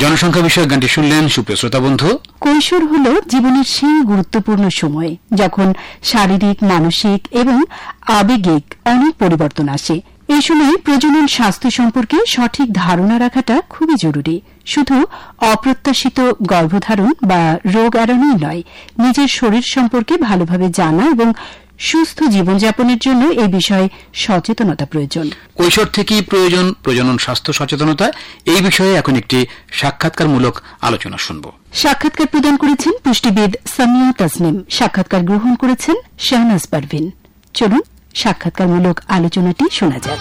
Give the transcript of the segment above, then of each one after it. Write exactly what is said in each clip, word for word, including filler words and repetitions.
জনসংখ্যা বিষয়ক গানটি শুনলেন সুপ্রিয় শ্রোতা বন্ধু। কৈশোর হল জীবনের সেই গুরুত্বপূর্ণ সময় যখন শারীরিক, মানসিক এবং আবেগিক অনেক পরিবর্তন আসে। এই সময় প্রজনন স্বাস্থ্য সম্পর্কে সঠিক ধারণা রাখাটা খুবই জরুরি। শুধু অপ্রত্যাশিত গর্ভধারণ বা রোগ এড়ানোই নয়, নিজের শরীর সম্পর্কে ভালোভাবে জানা এবং সুস্থ জীবনযাপনের জন্য এই বিষয়ে সচেতনতা প্রয়োজন। কৈশোর থেকেই প্রয়োজন প্রজনন স্বাস্থ্য সচেতনতা। এই বিষয়ে এখন একটি সাক্ষাৎকারমূলক আলোচনা শুনব। সাক্ষাৎকার প্রদান করেছেন পুষ্টিবিদ সামিয়া তাসনিম। সাক্ষাৎকার গ্রহণ করেছেন শাহনাজ পারভিন। চলুন সাক্ষাৎকারমূলক আলোচনাটি শোনা যাক।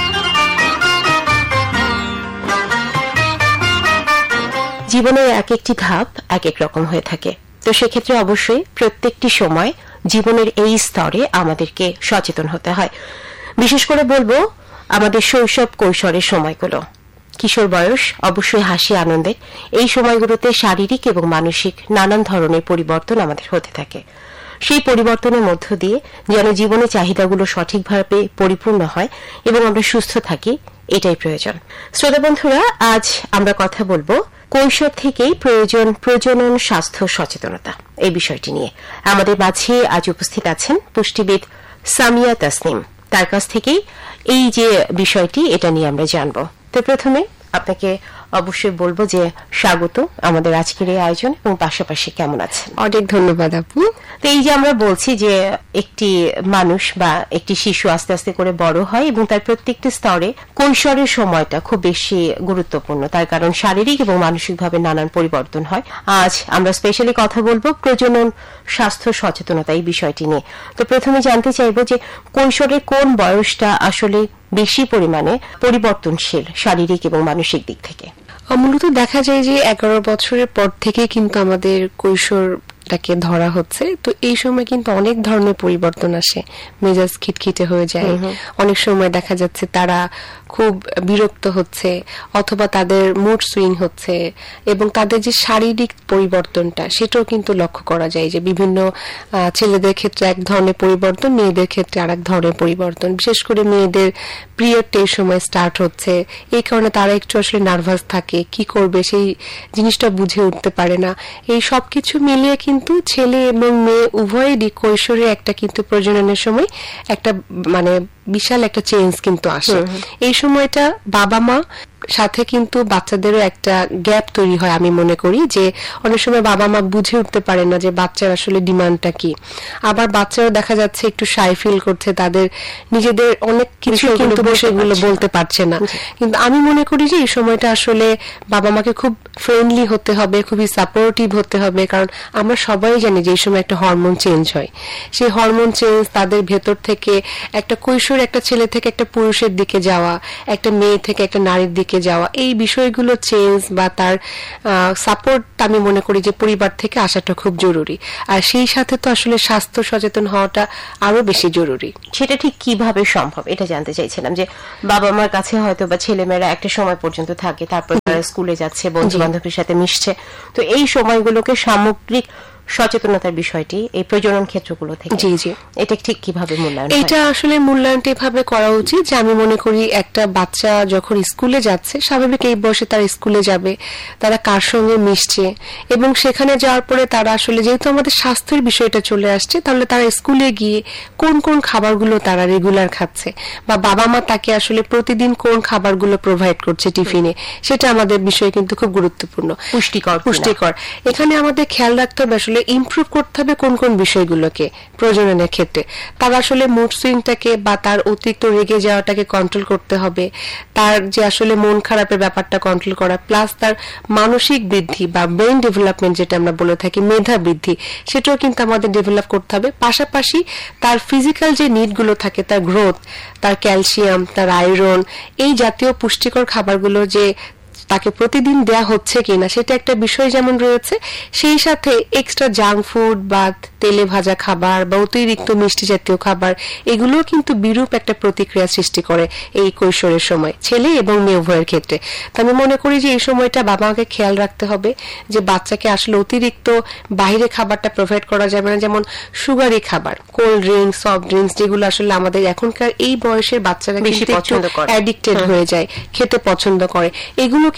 জীবনের এক একটি ধাপ এক এক রকম হয়ে থাকে, তো সেক্ষেত্রে অবশ্যই প্রত্যেকটি সময় জীবনের এই স্তরে আমাদেরকে সচেতন হতে হয়। বিশেষ করে বলবো আমাদের শৈশব কৈশোরের সময়গুলো, কিশোর বয়স অবশ্যই হাসি আনন্দের। এই সময়গুলোতে শারীরিক এবং মানসিক নানান ধরনের পরিবর্তন আমাদের হতে থাকে। সেই পরিবর্তনের মধ্য দিয়ে যেন জীবনের চাহিদাগুলো সঠিকভাবে পরিপূর্ণ হয় এবং আমরা সুস্থ থাকি, এটাই প্রয়োজন। শ্রোতা বন্ধুরা, আজ আমরা কথা বলবো কৈশোর থেকেই প্রয়োজন প্রজনন স্বাস্থ্য সচেতনতা এই বিষয়টি নিয়ে। আমাদের মাঝে আজ উপস্থিত আছেন পুষ্টিবিদ সামিয়া তাসনিম। তার কাছ থেকেই এই যে বিষয়টি, এটা নিয়ে আমরা জানব। তো প্রথমে আপনাকে অবশ্যই বলবো যে স্বাগত আমাদের আজকের এই আয়োজন, এবং পাশাপাশি কেমন আছেন? অনেক ধন্যবাদ আপু। তো এই যে আমরা বলছি যে একটি মানুষ বা একটি শিশু আস্তে আস্তে করে বড় হয় এবং তার প্রত্যেকটি স্তরে কৈশোরের সময়টা খুব বেশি গুরুত্বপূর্ণ, তার কারণ শারীরিক এবং মানসিকভাবে নানান পরিবর্তন হয়। আজ আমরা স্পেশালি কথা বলবো প্রজনন স্বাস্থ্য সচেতনতা এই বিষয়টি নিয়ে। তো প্রথমে জানতে চাইবো যে কৈশোরের কোন বয়সটা আসলে বেশি পরিমাণে পরিবর্তনশীল শারীরিক এবং মানসিক দিক থেকে? মূলত দেখা যায় যে এগারো বছরের পর থেকে কিন্তু আমাদের কৈশোরটাকে ধরা হচ্ছে। তো এই সময় কিন্তু অনেক ধরনের পরিবর্তন আসে, মেজাজ খিটখিটে হয়ে যায়। অনেক সময় দেখা যাচ্ছে তারা খুব বিরক্ত হচ্ছে, অথবা তাদের মুড সুইং হচ্ছে, এবং তাদের যে শারীরিক পরিবর্তনটা সেটাও কিন্তু লক্ষ্য করা যায় যে বিভিন্ন ছেলেদের ক্ষেত্রে এক ধরনের পরিবর্তন, মেয়েদের ক্ষেত্রে আর এক ধরনের পরিবর্তন। বিশেষ করে মেয়েদের পিরিয়ডটা এই সময় স্টার্ট হচ্ছে, এই কারণে তারা একটু আসলে নার্ভাস থাকে, কি করবে সেই জিনিসটা বুঝে উঠতে পারে না। এই সবকিছু মিলিয়ে কিন্তু ছেলে এবং মেয়ে উভয়েরই কৈশোরে একটা কিন্তু প্রজননের সময় একটা মানে বিশাল একটা চেঞ্জ কিন্তু আসে। এই সময়টা বাবা মা সাথে কিন্তু বাচ্চাদেরও একটা গ্যাপ তৈরি হয়। আমি মনে করি যে অনেক সময় বাবা মা বুঝে উঠতে পারে না যে বাচ্চার আসলে ডিমান্ডটা কি। আবার বাচ্চারা দেখা যাচ্ছে একটু শাই ফিল করছে, তাদের নিজেদের অনেক কিছু কিন্তু বিষয়গুলো বলতে পারছে না। কিন্তু আমি মনে করি যে এই সময়টা আসলে বাবা মাকে খুব ফ্রেন্ডলি হতে হবে, খুবই সাপোর্টিভ হতে হবে, কারণ আমরা সবাই জানি যে এই সময় একটা হরমোন চেঞ্জ হয়। সেই হরমোন চেঞ্জ তাদের ভেতর থেকে একটা কৈশোর, একটা ছেলে থেকে একটা পুরুষের দিকে যাওয়া, একটা মেয়ে থেকে একটা নারীর দিকে যাওয়া, এই বিষয়গুলো চেঞ্জ বা তার সাপোর্ট আমি মনে করি যে পরিবার থেকে আসাটা খুব জরুরি। আর সেই সাথে তো আসলে স্বাস্থ্য সচেতন হওয়াটা আরো বেশি জরুরি। সেটা ঠিক কিভাবে সম্ভব এটা জানতে চাইছিলাম, যে বাবা মার কাছে হয়তো বা ছেলেমেয়েরা একটা সময় পর্যন্ত থাকে, তারপর তারা স্কুলে যাচ্ছে, বন্ধু বান্ধবের সাথে মিশছে। তো এই সময়গুলোকে সামগ্রিক সচেতনতার বিষয়টি এই প্রজনন ক্ষেত্রগুলো থেকে জি জি এটা ঠিক কিভাবে মূল্যায়ন? এটা আসলে মূল্যায়নটা এভাবে করা উচিত যে আমি মনে করি একটা বাচ্চা যখন স্কুলে যাচ্ছে, স্বাভাবিক এই বয়সে তারা স্কুলে যাবে, তারা কার সঙ্গে মিশছে, এবং সেখানে যাওয়ার পরে তারা আসলে যেহেতু আমাদের স্বাস্থ্যের বিষয়টা চলে আসছে, তাহলে তারা স্কুলে গিয়ে কোন কোন খাবারগুলো তারা রেগুলার খাচ্ছে, বা বাবা মা তাকে আসলে প্রতিদিন কোন খাবারগুলো প্রোভাইড করছে টিফিনে, সেটা আমাদের বিষয় কিন্তু খুব গুরুত্বপূর্ণ। পুষ্টিকর পুষ্টিকর এখানে আমাদের খেয়াল রাখতে হবে আসলে ইমপ্রুভ করতে হবে কোন কোন বিষয়গুলোকে প্রজননের ক্ষেত্রে। তার আসলে মুড সুইংটাকে বা তার অতিরিক্ত রেগে যাওয়াটাকে কন্ট্রোল করতে হবে, তার যে আসলে মন খারাপের ব্যাপারটা কন্ট্রোল করা, প্লাস তার মানসিক বৃদ্ধি বা ব্রেন ডেভেলপমেন্ট যেটা আমরা বলে থাকি, মেধা বৃদ্ধি, সেটাও কিন্তু আমাদের ডেভেলপ করতে হবে। পাশাপাশি তার ফিজিক্যাল যে নিডগুলো থাকে, তার গ্রোথ, তার ক্যালসিয়াম, তার আয়রন, এই জাতীয় পুষ্টিকর খাবারগুলো যে তাকে প্রতিদিন দেয়া হচ্ছে কিনা সেটা একটা বিষয় যেমন রয়েছে, সেই সাথে এক্সট্রা জাঙ্ক ফুড বা তেলে ভাজা খাবার বা অতিরিক্ত মিষ্টি জাতীয় খাবার, এগুলোও কিন্তু বিরূপ একটা প্রতিক্রিয়া সৃষ্টি করে এই কৈশোরের সময় ছেলে এবং মেয়ে উভয়ের ক্ষেত্রে। তো আমি মনে করি যে এই সময়টা বাবা মাকে খেয়াল রাখতে হবে যে বাচ্চাকে আসলে অতিরিক্ত বাইরে খাবারটা প্রোভাইড করা যাবে না, যেমন সুগারি খাবার, কোল্ড ড্রিঙ্কস, সফট ড্রিঙ্কস, যেগুলো আসলে আমাদের এখনকার এই বয়সের বাচ্চারা বেশি পছন্দ করে, অ্যাডিক্টেড হয়ে যায়, খেতে পছন্দ করে, এগুলো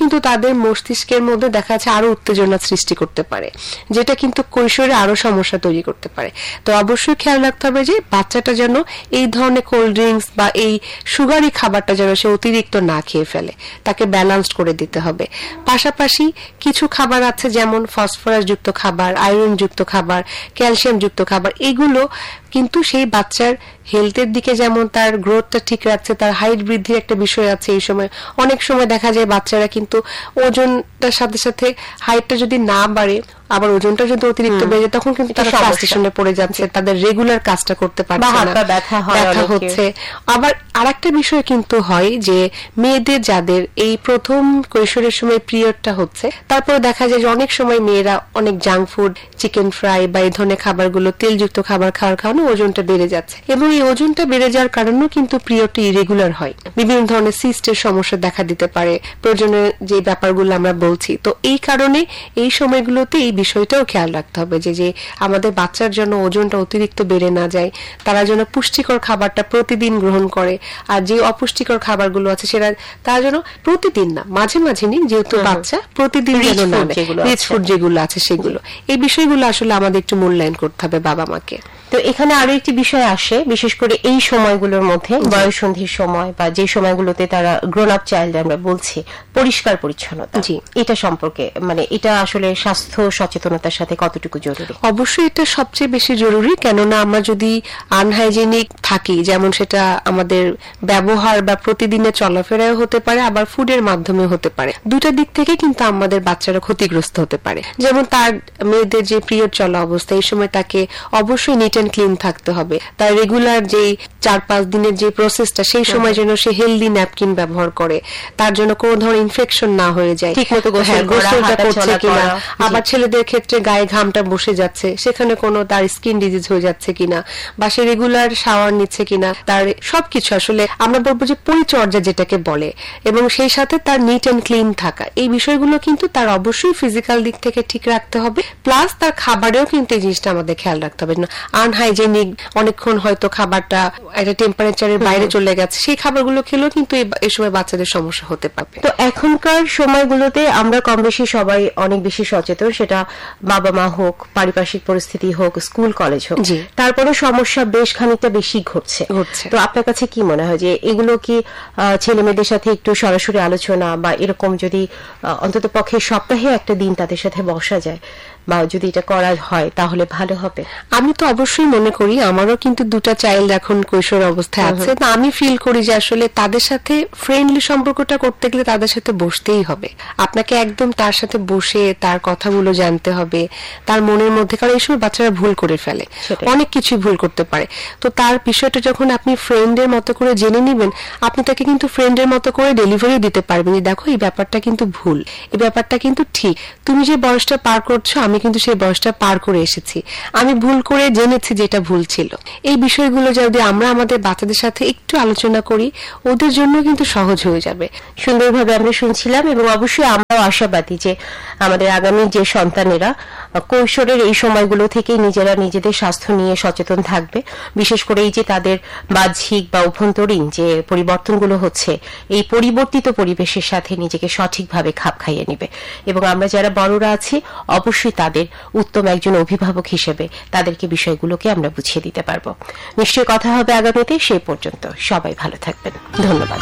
কিন্তু তাদের মস্তিষ্কের মধ্যে দেখা যাচ্ছে আরো উত্তেজনা সৃষ্টি করতে পারে, যেটা কিন্তু কৈশোরে আরো সমস্যা তৈরি করতে পারে। তো অবশ্যই খেয়াল রাখতে হবে যে বাচ্চাটা যেন এই ধরনের কোল্ড ড্রিঙ্কস বা এই সুগারি খাবারটা যেন সে অতিরিক্ত না খেয়ে ফেলে, তাকে ব্যালেন্সড করে দিতে হবে। পাশাপাশি কিছু খাবার আছে যেমন ফসফরাস যুক্ত খাবার, আয়রন যুক্ত খাবার, ক্যালসিয়াম যুক্ত খাবার, এগুলো কিন্তু সেই বাচ্চার হেলথের দিকে যেমন তার গ্রোথটা ঠিক রাখছে, তার হাইট বৃদ্ধির একটা বিষয় আছে। এই সময় অনেক সময় দেখা যায় বাচ্চারা কিন্তু ওজনটার সাথে সাথে হাইটটা যদি না বাড়ে, আবার ওজনটা যদি অতিরিক্ত বেড়ে যায়, তখন কিন্তু তারা ফ্রাস্ট্রেশনে পড়ে যাচ্ছে, তাদের রেগুলার কাজটা করতে পারছে না, ব্যথা হচ্ছে। আবার আরেকটা বিষয় কিন্তু হয় যে মেয়েদের যাদের এই প্রথম কৈশোরের সময় পিরিয়ডটা হচ্ছে, তারপরে দেখা যায় যে অনেক সময় মেয়েরা অনেক জাঙ্ক ফুড, চিকেন ফ্রাই বা এই ধরনের খাবারগুলো, তেলযুক্ত খাবার খাওয়ার কারণে ওজনটা বেড়ে যাচ্ছে, এবং এই ওজনটা বেড়ে যাওয়ার কারণেও কিন্তু পিরিয়ডটা ইরেগুলার হয়। বিভিন্ন ধরনের সিস্টের সমস্যা দেখা দিতে পারে, প্রয়োজনের যে ব্যাপারগুলো আমরা বলছি। তো এই কারণে এই সময়গুলোতে এই বিষয়টাও খেয়াল রাখতে হবে যে যে আমাদের বাচ্চার জন্য ওজনটা অতিরিক্ত বেড়ে না যায়, তারা যেন পুষ্টিকর খাবারটা প্রতিদিন গ্রহণ করে, আর যে অপুষ্টিকর খাবারগুলো আছে সেটা তারা যেন প্রতিদিন না, মাঝে মাঝে নিন, যেহেতু বাচ্চা প্রতিদিন যেন না নেয়, রিচ ফুড যেগুলো আছে সেগুলো। এই বিষয়গুলো আসলে আমাদের একটু মূল্যায়ন করতে হবে বাবা মাকে। তো এখানে আরো একটি বিষয় আসে, বিশেষ করে এই সময়গুলোর মধ্যে, বয়ঃসন্ধির সময় বা যে সময়গুলোতে তারা গ্রোন আপ চাইল্ড আমরা বলছি, পরিষ্কার পরিচ্ছন্নতা, জি, এটা সম্পর্কে মানে এটা আসলে স্বাস্থ্য সচেতনতার সাথে কতটুকু জরুরি? অবশ্যই এটা সবচেয়ে বেশি জরুরি, কেননা আমরা যদি আনহাইজেনিক থাকি, যেমন সেটা আমাদের ব্যবহার বা প্রতিদিনের চলাফেরায় হতে পারে, আবার ফুডের মাধ্যমে হতে পারে, দুটা দিক থেকে কিন্তু আমাদের বাচ্চারা ক্ষতিগ্রস্ত হতে পারে। যেমন তার মেয়েদের যে পিরিয়ড চলা অবস্থা, এই সময় তাকে অবশ্যই নিট অ্যান্ড ক্লিন থাকতে হবে। তার রেগুলার যে চার পাঁচ দিনের যে প্রসেসটা, সেই সময় যেন সে হেলদি ন্যাপকিন ব্যবহার করে, তার জন্য কোনো ধরনের ইনফেকশন না হয়ে যায়, ঠিকমতো গোসলটা করছে কিনা, আবার ছেলেদের ক্ষেত্রে গায়ে ঘামটা বসে যাচ্ছে, সেখানে কোনো তার স্কিন ডিজিজ হয়ে যাচ্ছে কিনা, বা সে রেগুলার শাওয়ার নিচ্ছে কিনা, তার সবকিছু আসলে আমরা বলবো যে পরিচর্যা যেটাকে বলে, এবং সেই সাথে তার নিট অ্যান্ড ক্লিন থাকা, এই বিষয়গুলো কিন্তু তার অবশ্যই ফিজিক্যাল দিক থেকে ঠিক রাখতে হবে। প্লাস তার খাবারেও কিন্তু এই জিনিসটা আমাদের খেয়াল রাখতে হবে। আনহাইজেনিক অনেকক্ষণ হয়তো খাবারটা একটা টেম্পারেচারের বাইরে চলে গেছে, সেই খাবারগুলো খেলেও কিন্তু এই সময় বাচ্চাদের সমস্যা হতে পারে। তো এখনকার সময়গুলোতে আমরা কম বেশি সবাই অনেক বেশি সচেতন, সেটা বাবা মা হোক, পারিপার্শ্বিক পরিস্থিতি হোক, স্কুল কলেজ হোক, তারপরে সমস্যা বেশ খানিকটা বেশি ঘটছে। তো আপনার কাছে কি মনে হয় যে এগুলো কি ছেলে মেয়েদের সাথে একটু সরাসরি আলোচনা বা এরকম যদি অন্তত পক্ষে সপ্তাহে একটা দিন তাদের সাথে বসা যায় বা যদি এটা করা হয় তাহলে ভালো হবে? আমি তো অবশ্যই মনে করি, আমারও কিন্তু দুটা চাইল্ড এখন কৈশোর অবস্থায় আছে, তো আমি ফিল করি যে আসলে তাদের সাথে ফ্রেন্ডলি সম্পর্কটা করতে গেলে তাদের সাথে বসতেই হবে। আপনাকে একদম তার সাথে বসে তার কথাগুলো জানতে হবে, তার মনের মধ্যে, কারণ এই সময় বাচ্চারা ভুল করে ফেলে, অনেক কিছুই ভুল করতে পারে। তো তার বিষয়টা যখন আপনি ফ্রেন্ডের মতো করে জেনে নিবেন, আপনি তাকে কিন্তু ফ্রেন্ডের মতো করে ডেলিভারি দিতে পারবেন যে দেখো এই ব্যাপারটা কিন্তু ভুল, এই ব্যাপারটা কিন্তু ঠিক, তুমি যে বয়সটা পার করছো আমি কিন্তু সেই বয়সটা পার করে এসেছি, আমি ভুল করে জেনেছি যেটা ভুল ছিল। এই বিষয়গুলো যদি আমরা আমাদের বাচ্চাদের সাথে একটু আলোচনা করি, ওদের জন্য কিন্তু সহজ হয়ে যাবে। সুন্দরভাবে আমরা শুনছিলাম, এবং অবশ্যই আমরাও আশাবাদী যে আমাদের আগামী যে সন্তানেরা কৈশোরের এই সময়গুলো থেকেই নিজেরা নিজেদের স্বাস্থ্য নিয়ে সচেতন থাকবে, বিশেষ করে এই যে তাদের বাহ্যিক বা অভ্যন্তরীণ যে পরিবর্তনগুলো হচ্ছে, এই পরিবর্তিত পরিবেশের সাথে নিজেকে সঠিকভাবে খাপ খাইয়ে নিবে। এবং আমরা যারা বড়রা আছি অবশ্যই তাদের উত্তম একজন অভিভাবক হিসেবে তাদেরকে বিষয়গুলোকে আমরা বুঝিয়ে দিতে পারবো। নিশ্চয়ই কথা হবে আগামীতে, সে পর্যন্ত সবাই ভালো থাকবেন। ধন্যবাদ।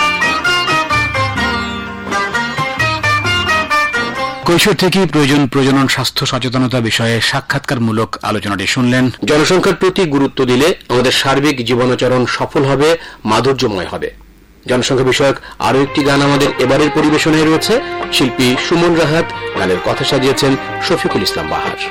কৈশোর থেকেই প্রয়োজন প্রজনন স্বাস্থ্য সচেতনতা বিষয়ে সাক্ষাৎকারমূলক আলোচনাটি শুনলেন। জনসংখ্যার প্রতি গুরুত্ব দিলে আমাদের সার্বিক জীবনাচরণ সফল হবে, মাধুর্যময় হবে। জনসংখ্যা বিষয়ক আরো একটি গান আমাদের এবারের পরিবেশনায় রয়েছে। শিল্পী সুমন রাহাত, গানের কথা সাজিয়েছেন শফিকুল ইসলাম বাহার।